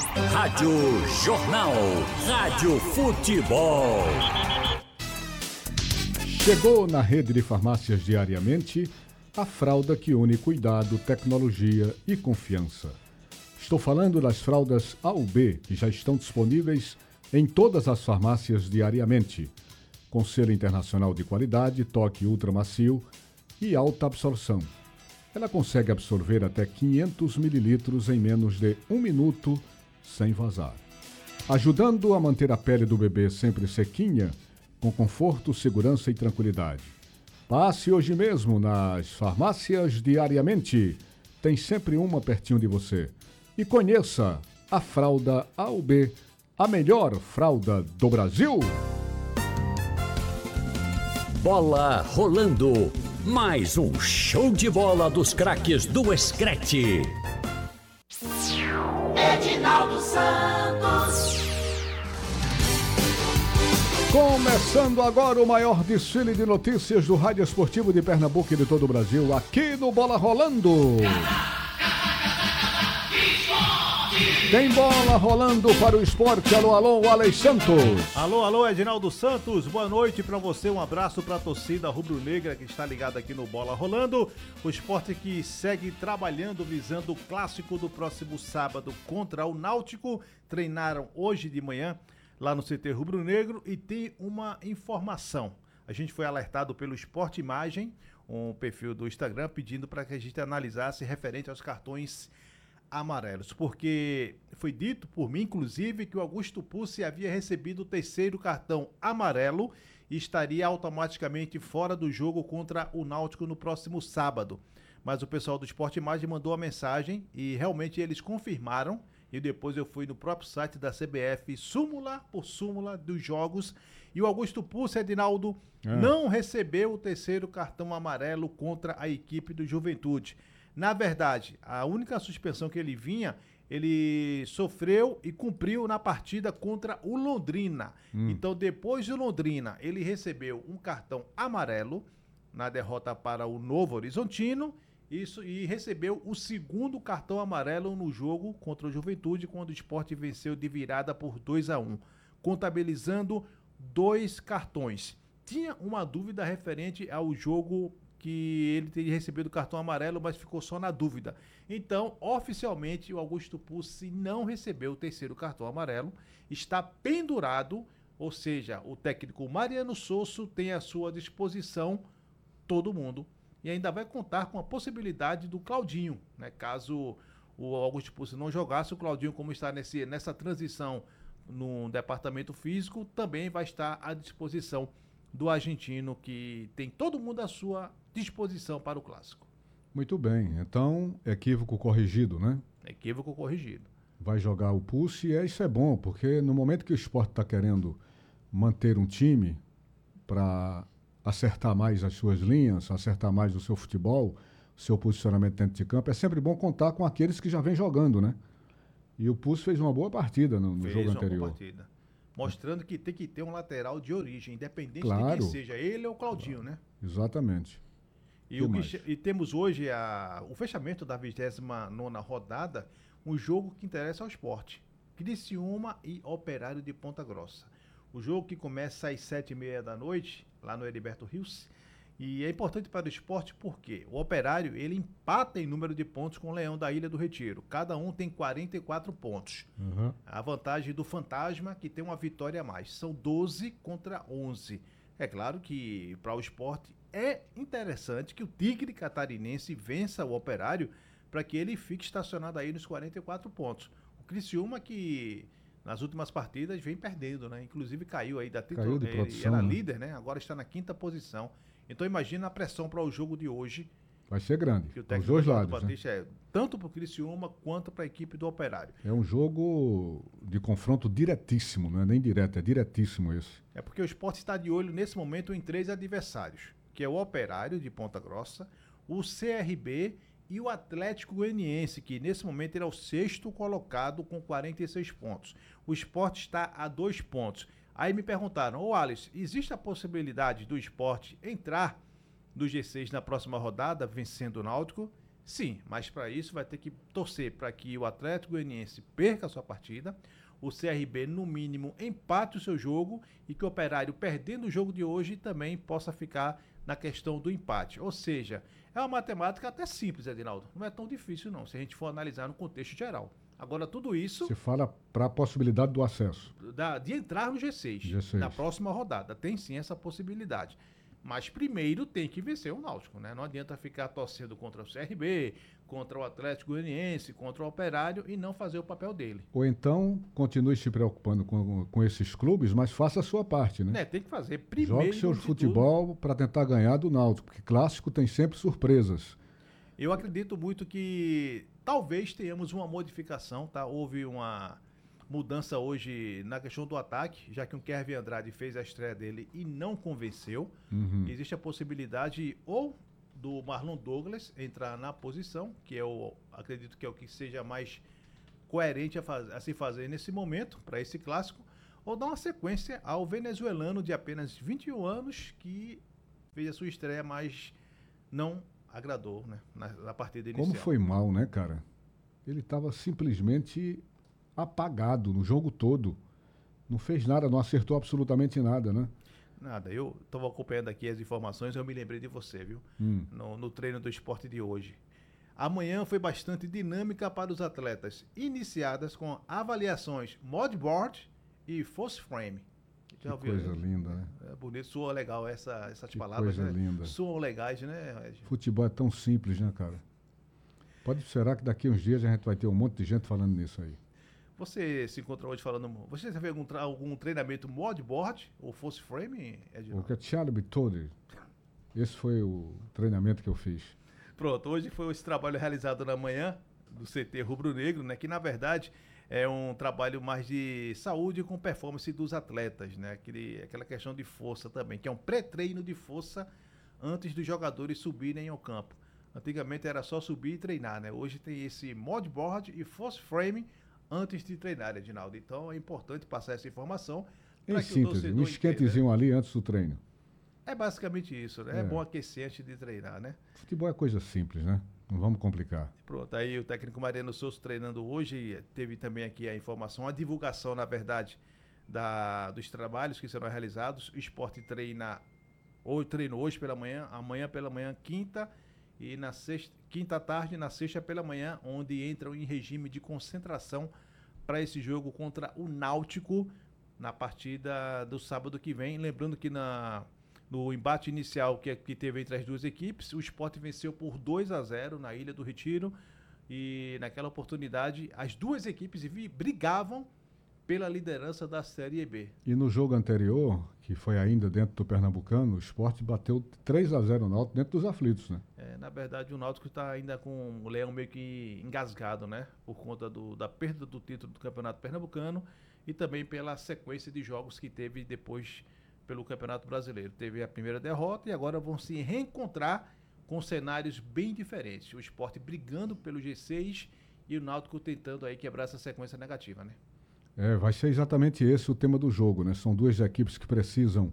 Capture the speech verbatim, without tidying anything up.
Rádio Jornal. Rádio Futebol. Chegou na rede de farmácias Diariamente a fralda que une cuidado, tecnologia e confiança. Estou falando das fraldas A U B, que já estão disponíveis em todas as farmácias Diariamente, com selo internacional de qualidade, toque ultramacio e alta absorção. Ela consegue absorver até quinhentos mililitros em menos de um minuto sem vazar, ajudando a manter a pele do bebê sempre sequinha, com conforto, segurança e tranquilidade. Passe hoje mesmo nas farmácias Diariamente. Tem sempre uma pertinho de você. E conheça a fralda A U B, a melhor fralda do Brasil. Bola rolando. Mais um show de bola dos craques do Escrete. Edinaldo Santos. Começando agora o maior desfile de notícias do Rádio Esportivo de Pernambuco e de todo o Brasil, aqui no Bola Rolando. Tem bola rolando para o esporte. Alô, alô, Alex Santos. Alô, alô, Edinaldo Santos. Boa noite para você. Um abraço para a torcida rubro-negra que está ligada aqui no Bola Rolando. O esporte que segue trabalhando visando o clássico do próximo sábado contra o Náutico. Treinaram hoje de manhã lá no C T Rubro-Negro e tem uma informação. A gente foi alertado pelo Esporte Imagem, um perfil do Instagram, pedindo para que a gente analisasse referente aos cartões amarelos, porque foi dito por mim, inclusive, que o Augusto Pucci havia recebido o terceiro cartão amarelo e estaria automaticamente fora do jogo contra o Náutico no próximo sábado. Mas o pessoal do Esporte Imagem mandou a mensagem e realmente eles confirmaram, e depois eu fui no próprio site da C B F, súmula por súmula dos jogos, e o Augusto Pucci, Edinaldo, é. não recebeu o terceiro cartão amarelo contra a equipe do Juventude. Na verdade, a única suspensão que ele vinha, ele sofreu e cumpriu na partida contra o Londrina. Hum. Então, depois do Londrina, ele recebeu um cartão amarelo na derrota para o Novo Horizontino isso, e recebeu o segundo cartão amarelo no jogo contra o Juventude, quando o Sport venceu de virada por dois a um, contabilizando dois cartões. Tinha uma dúvida referente ao jogo que ele teria recebido o cartão amarelo, mas ficou só na dúvida. Então, oficialmente, o Augusto Pucci não recebeu o terceiro cartão amarelo, está pendurado, ou seja, o técnico Mariano Sosso tem à sua disposição todo mundo, e ainda vai contar com a possibilidade do Claudinho, né? Caso o Augusto Pucci não jogasse, o Claudinho, como está nesse, nessa transição no departamento físico, também vai estar à disposição do argentino, que tem todo mundo à sua disposição para o clássico. Muito bem, então equívoco corrigido, né? Equívoco corrigido. Vai jogar o Pucci, e isso é bom, porque no momento que o esporte está querendo manter um time para acertar mais as suas linhas, acertar mais o seu futebol, o seu posicionamento dentro de campo, é sempre bom contar com aqueles que já vêm jogando, né? E o Pucci fez uma boa partida no, no fez jogo uma anterior. Boa partida. Mostrando que tem que ter um lateral de origem, independente claro. de quem seja, ele ou o Claudinho, né? Exatamente. E, o que, e temos hoje a, o fechamento da vigésima nona rodada, um jogo que interessa ao esporte. Criciúma e Operário de Ponta Grossa. O jogo que começa às sete e meia da noite, lá no Heriberto Rios. E é importante para o esporte porque o Operário, ele empata em número de pontos com o Leão da Ilha do Retiro. Cada um tem quarenta e quatro pontos. Uhum. A vantagem do Fantasma, que tem uma vitória a mais. São doze contra onze. É claro que para o esporte é interessante que o Tigre Catarinense vença o Operário para que ele fique estacionado aí nos quarenta e quatro pontos. O Criciúma, que nas últimas partidas vem perdendo, né? Inclusive caiu aí da título, caiu de produção, era né? líder, né? Agora está na quinta posição. Então imagina a pressão para o jogo de hoje. Vai ser grande, que o os dois lados, Batista né? é tanto para o Criciúma quanto para a equipe do Operário. É um jogo de confronto diretíssimo, não é nem direto, é diretíssimo esse. É porque o Sport está de olho nesse momento em três adversários, que é o Operário de Ponta Grossa, o C R B e o Atlético Goianiense, que nesse momento ele é o sexto colocado com quarenta e seis pontos. O Sport está a dois pontos. Aí me perguntaram, ô Alisson, existe a possibilidade do Sport entrar do G seis na próxima rodada, vencendo o Náutico? Sim, mas para isso vai ter que torcer para que o Atlético Goianiense perca a sua partida, o C R B, no mínimo, empate o seu jogo e que o Operário, perdendo o jogo de hoje, também possa ficar na questão do empate. Ou seja, é uma matemática até simples, Edinaldo. Não é tão difícil, não, se a gente for analisar no contexto geral. Agora, tudo isso... Se fala para a possibilidade do acesso. Da, de entrar no G seis, G seis, na próxima rodada. Tem sim essa possibilidade. Mas primeiro tem que vencer o Náutico, né? Não adianta ficar torcendo contra o C R B, contra o Atlético Goianiense, contra o Operário e não fazer o papel dele. Ou então, continue se preocupando com, com esses clubes, mas faça a sua parte, né? É, tem que fazer primeiro. Jogue seu futebol para tentar ganhar do Náutico, porque clássico tem sempre surpresas. Eu acredito muito que talvez tenhamos uma modificação, tá? Houve uma mudança hoje na questão do ataque, já que o Kevin Andrade fez a estreia dele e não convenceu. Uhum. Existe a possibilidade ou do Marlon Douglas entrar na posição, que eu acredito que é o que seja mais coerente a, faz, a se fazer nesse momento, para esse clássico, ou dar uma sequência ao venezuelano de apenas vinte e um anos, que fez a sua estreia, mas não agradou, né, na, na partida inicial. Como foi mal, né, cara? Ele estava simplesmente apagado no jogo todo. Não fez nada, não acertou absolutamente nada, né? Nada. Eu estava acompanhando aqui as informações, eu me lembrei de você, viu? Hum. No, no treino do esporte de hoje. Amanhã foi bastante dinâmica para os atletas, iniciadas com avaliações modboard e force frame. Que Já coisa ouviu, linda, né? É bonito, soa legal essa, essas que palavras, coisa né? linda. Soam legais, né, Regis? Futebol é tão simples, né, cara? Pode será que daqui uns dias a gente vai ter um monte de gente falando nisso aí? Você se encontrou hoje falando... Você já fez algum, algum treinamento modboard ou force frame, Edinaldo? O que é Thiago Bittori. Esse foi o treinamento que eu fiz. Pronto, hoje foi esse trabalho realizado na manhã do C T Rubro Negro, né? Que na verdade é um trabalho mais de saúde com performance dos atletas, né? Aquele, aquela questão de força também, que é um pré-treino de força antes dos jogadores subirem ao campo. Antigamente era só subir e treinar, né? Hoje tem esse modboard e force frame antes de treinar, Edinaldo. Então é importante passar essa informação. Em síntese, um esquentezinho ali antes do treino. É basicamente isso, né? É, é bom aquecer antes de treinar, né? Futebol é coisa simples, né? Não vamos complicar. Pronto, aí o técnico Mariano Souza treinando hoje, teve também aqui a informação, a divulgação, na verdade, da, dos trabalhos que serão realizados. O esporte treina, ou treino hoje pela manhã, amanhã pela manhã, quinta, e na sexta, quinta tarde e na sexta pela manhã, onde entram em regime de concentração para esse jogo contra o Náutico na partida do sábado que vem. Lembrando que na, no embate inicial que, que teve entre as duas equipes, o Sport venceu por dois a zero na Ilha do Retiro, e naquela oportunidade as duas equipes brigavam pela liderança da Série B. E no jogo anterior, que foi ainda dentro do Pernambucano, o Sport bateu três a zero no Náutico dentro dos aflitos, né? É, na verdade, o Náutico está ainda com o leão meio que engasgado, né? Por conta do, da perda do título do Campeonato Pernambucano e também pela sequência de jogos que teve depois pelo Campeonato Brasileiro. Teve a primeira derrota e agora vão se reencontrar com cenários bem diferentes. O Sport brigando pelo G seis e o Náutico tentando aí quebrar essa sequência negativa, né? É, vai ser exatamente esse o tema do jogo, né? São duas equipes que precisam